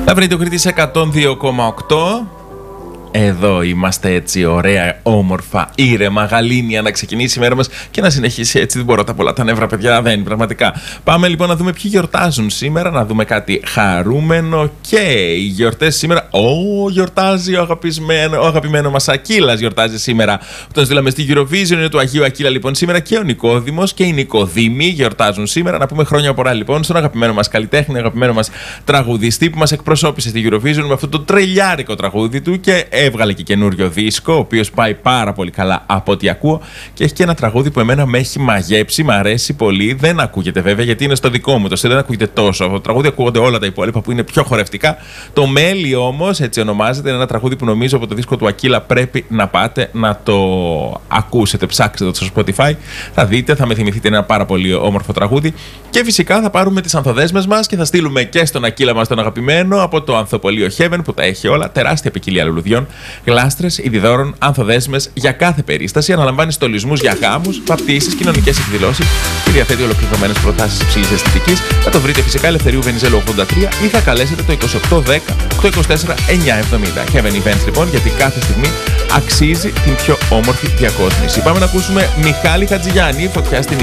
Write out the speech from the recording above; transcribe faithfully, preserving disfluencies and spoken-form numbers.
Λαμπρινή Κρήτης εκατόν δύο κόμμα οκτώ. Εδώ είμαστε έτσι ωραία, όμορφα, ήρεμα, γαλήνια να ξεκινήσει η μέρα μας και να συνεχίσει έτσι. Δεν μπορώ τα πολλά τα νεύρα, παιδιά, δεν είναι πραγματικά. Πάμε λοιπόν να δούμε ποιοι γιορτάζουν σήμερα, να δούμε κάτι χαρούμενο και οι γιορτές σήμερα. Ω, γιορτάζει ο, αγαπημένο, ο αγαπημένο μας Ακύλας, γιορτάζει σήμερα. Τον στείλαμε στη Eurovision, είναι του Αγίου Ακύλα λοιπόν σήμερα, και ο Νικόδημος και οι Νικοδήμοι γιορτάζουν σήμερα. Να πούμε χρόνια πολλά λοιπόν στον αγαπημένο μας καλλιτέχνη, αγαπημένο μας τραγουδιστή που μας εκπροσώπησε στη Eurovision με αυτό το τρελιάρικο τραγούδι του και έβγαλε και καινούριο δίσκο, ο οποίος πάει πάρα πολύ καλά από ό,τι ακούω, και έχει και ένα τραγούδι που εμένα με έχει μαγέψει, μ' αρέσει πολύ. Δεν ακούγεται βέβαια γιατί είναι στο δικό μου το στυλ, δεν ακούγεται τόσο. Από το τραγούδι ακούγονται όλα τα υπόλοιπα που είναι πιο χορευτικά. Το Μέλι όμως, έτσι ονομάζεται, είναι ένα τραγούδι που νομίζω από το δίσκο του Ακύλα πρέπει να πάτε να το ακούσετε. Ψάξτε το στο Spotify, θα δείτε, θα με θυμηθείτε, είναι ένα πάρα πολύ όμορφο τραγούδι. Και φυσικά θα πάρουμε τις ανθοδέσμες μας και θα στείλουμε και στον Ακύλα μας τον αγαπημένο από το Ανθοπολείο Heaven που τα έχει όλα, τεράστια ποικιλία λουλουδιών, γλάστρες, ειδιδόρων, ανθοδέσμες για κάθε περίσταση. Αναλαμβάνει στολισμούς για γάμους, βαπτίσεις, κοινωνικές εκδηλώσεις και διαθέτει ολοκληρωμένες προτάσεις υψηλής αισθητικής. Θα το βρείτε φυσικά Ελευθερίου Βενιζέλου ογδόντα τρία ή θα καλέσετε το είκοσι οκτώ δέκα οκτακόσια είκοσι τέσσερα εννιακόσια εβδομήντα. Heaven Events λοιπόν, γιατί κάθε στιγμή αξίζει την πιο όμορφη διακόσμηση. Πάμε να ακούσουμε Μιχάλη Χατζηγιάννη, Φωτιά στην